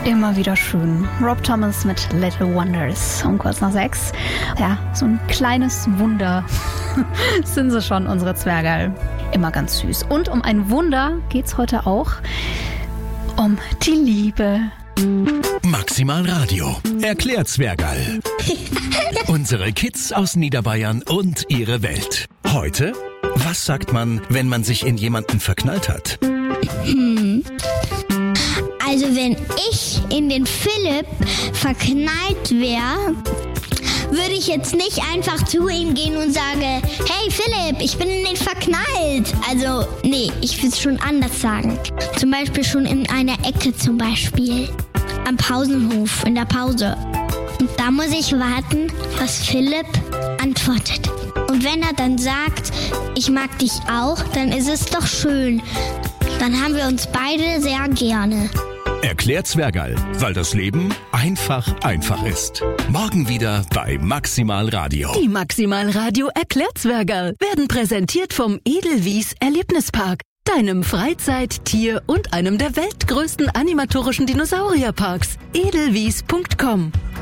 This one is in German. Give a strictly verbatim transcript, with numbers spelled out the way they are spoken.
Immer wieder schön. Rob Thomas mit Little Wonders um kurz nach sechs. Ja, so ein kleines Wunder sind sie schon, unsere Zwergerl. Immer ganz süß. Und um ein Wunder geht's heute auch. Um die Liebe. Maximal Radio. Erklärt Zwergerl. Unsere Kids aus Niederbayern und ihre Welt. Heute, was sagt man, wenn man sich in jemanden verknallt hat? Hm. Also wenn ich in den Philipp verknallt wäre, würde ich jetzt nicht einfach zu ihm gehen und sagen, hey Philipp, ich bin in den verknallt. Also nee, ich würde es schon anders sagen. Zum Beispiel schon in einer Ecke zum Beispiel. Am Pausenhof, in der Pause. Und da muss ich warten, was Philipp antwortet. Und wenn er dann sagt, ich mag dich auch, dann ist es doch schön. Dann haben wir uns beide sehr gerne. Erklärt Zwergerl, weil das Leben einfach einfach ist. Morgen wieder bei Maximal Radio. Die Maximal Radio Erklärt Zwergerl werden präsentiert vom Edelwies Erlebnispark, deinem Freizeit-, Tier- und einem der weltgrößten animatorischen Dinosaurierparks. edelwies punkt com